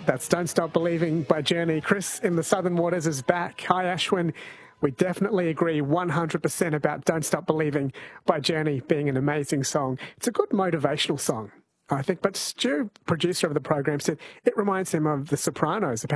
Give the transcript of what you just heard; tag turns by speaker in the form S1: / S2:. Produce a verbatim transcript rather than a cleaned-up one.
S1: That's Don't Stop Believing by Journey. Chris in the Southern Waters is back. Hi, Ashwin. We definitely agree one hundred percent about Don't Stop Believing by Journey being an amazing song. It's a good motivational song, I think. But Stu, producer of the program, said it reminds him of The Sopranos.